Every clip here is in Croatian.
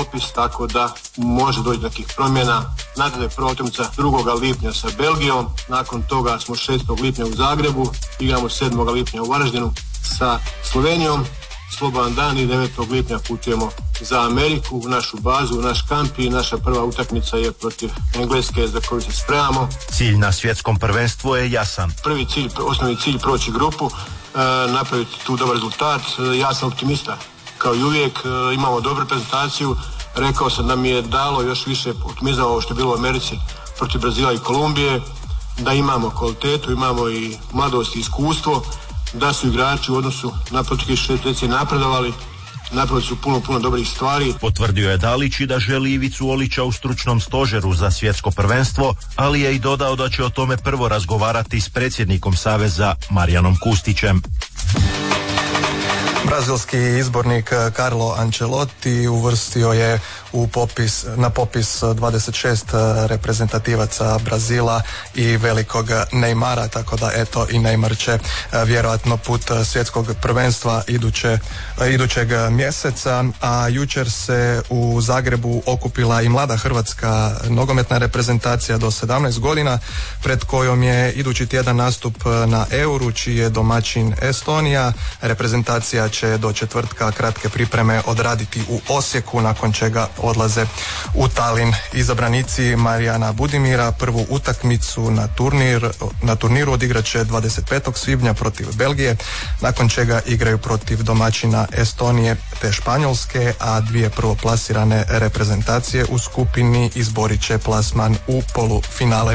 popis, tako da može doći do nekih promjena. Nadalje prva utakmica 2. lipnja sa Belgijom, nakon toga smo 6. lipnja u Zagrebu, igramo 7. lipnja u Varaždinu sa Slovenijom, slobodan dan i 9. lipnja putujemo za Ameriku, u našu bazu, u naš kamp i naša prva utakmica je protiv Engleske za koju se spremamo. Cilj na svjetskom prvenstvu je jasan. Prvi cilj, osnovni cilj proći grupu, napraviti tu dobar rezultat. Ja sam optimista, kao i uvijek, imamo dobru prezentaciju. Rekao sam da mi je dalo još više optimizma ovo što je bilo u Americi protiv Brazila i Kolumbije, da imamo kvalitetu, imamo i mladost i iskustvo, da su igrači u odnosu na proteklih 6 mjeseci napredovali, napravili su puno dobrih stvari. Potvrdio je Dalić i da želi Ivicu Olića u stručnom stožeru za svjetsko prvenstvo, ali je i dodao da će o tome prvo razgovarati s predsjednikom Saveza Marijanom Kustićem. Brazilski izbornik Carlo Ancelotti uvrstio je na popis 26 reprezentativaca Brazila i velikog Neymara, tako da eto i Neymar će vjerojatno put svjetskog prvenstva idućeg mjeseca, a jučer se u Zagrebu okupila i mlada hrvatska nogometna reprezentacija do 17 godina, pred kojom je idući tjedan nastup na Euru, čiji je domaćin Estonija. Reprezentacija će do četvrtka kratke pripreme odraditi u Osijeku, nakon čega odlaze u Talin. Izabranici Marijana Budimira prvu utakmicu na turniru odigrat će 25. svibnja protiv Belgije, nakon čega igraju protiv domaćina Estonije te Španjolske, a dvije prvoplasirane reprezentacije u skupini izborit će plasman u polufinale.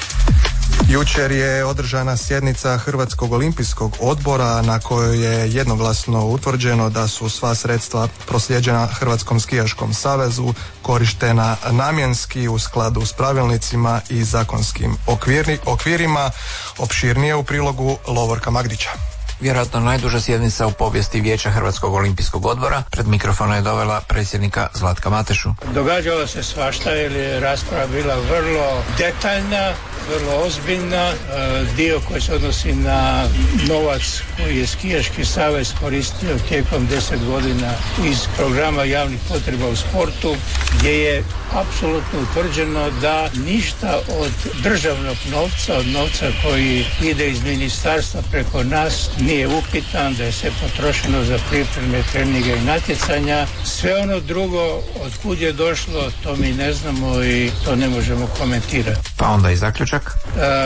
Jučer je održana sjednica Hrvatskog olimpijskog odbora na kojoj je jednoglasno utvrđeno da su sva sredstva proslijeđena Hrvatskom skijaškom savezu korištena namjenski u skladu s pravilnicima i zakonskim okvirima. Opširnije u prilogu Lovorka Magdića. Vjerojatno najduža sjednica u povijesti Vijeća Hrvatskog olimpijskog odbora. Pred mikrofona je dovela predsjednika Zlatka Matešu. Događalo se svašta jer je rasprava bila vrlo detaljna, vrlo ozbiljna. Dio koji se odnosi na novac koji je Skijaški savez koristio tijekom 10 godina iz programa javnih potreba u sportu, gdje je apsolutno utvrđeno da ništa od državnog novca, od novca koji ide iz ministarstva preko nas, nije upitan, da je sve potrošeno za pripreme, treninge i natjecanja. Sve ono drugo, od kud je došlo, to mi ne znamo i to ne možemo komentirati. Pa onda i zaključak.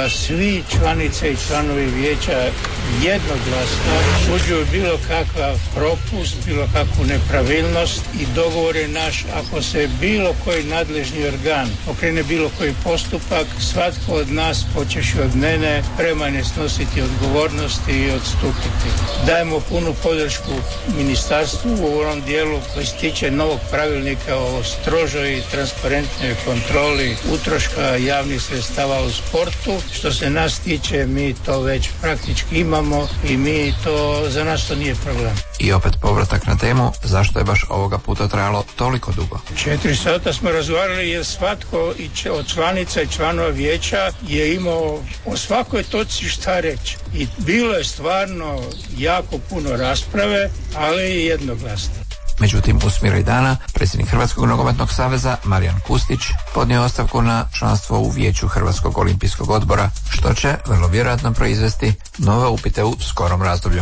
Svi članice i članovi vijeća jednoglasno osuđuju bilo kakav propust, bilo kakvu nepravilnost i dogovor je naš, ako se bilo koji nadležni organ pokrene bilo koji postupak, svatko od nas, počevši od mene, spreman je snositi odgovornosti i odstupiti. Dajemo punu podršku ministarstvu u ovom dijelu koji se tiče novog pravilnika o strožoj i transparentnoj kontroli utroška javnih sredstava u sportu. Što se nas tiče, mi to već praktički imamo i za nas to nije problem. I opet povratak na temu, zašto je baš ovoga puta trajalo toliko dugo? 4 sata smo razgovarali jer svatko od članica i članova vijeća je imao o svakoj točci šta reći. I bilo je stvarno jako puno rasprave, ali i jednoglasno. Međutim, u smjeru dana predsjednik Hrvatskog nogometnog saveza Marijan Kustić podnio ostavku na članstvo u Vijeću Hrvatskog olimpijskog odbora, što će vrlo vjerojatno proizvesti nove upite u skorom razdoblju.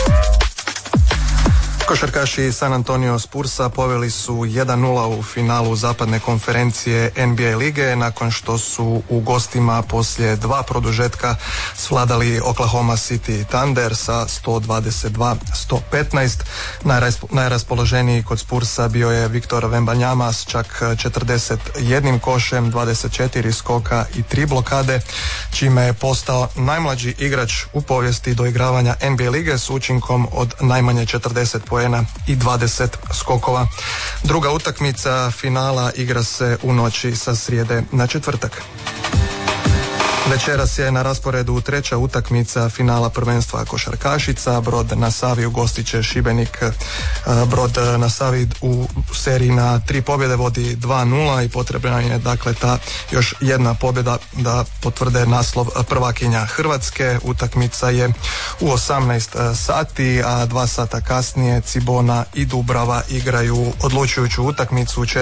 Košarkaši San Antonio Spursa poveli su 1-0 u finalu zapadne konferencije NBA lige nakon što su u gostima poslije 2 produžetka svladali Oklahoma City Thunder sa 122-115. Najraspoloženiji kod Spursa bio je Viktor Wembanyama s čak 41 košem, 24 skoka i 3 blokade, čime je postao najmlađi igrač u povijesti doigravanja NBA lige s učinkom od najmanje 40 poena i 20 skokova. Druga utakmica finala igra se u noći sa srijede na četvrtak. Večeras je na rasporedu treća utakmica finala prvenstva košarkašica. Brod na Savi ugostit će Šibenik. Brod na Savi u seriji na 3 pobjede vodi 2-0 i potrebna je dakle ta još jedna pobjeda da potvrde naslov prvakinja Hrvatske. Utakmica je u 18 sati, a 2 sata kasnije Cibona i Dubrava igraju odlučujuću utakmicu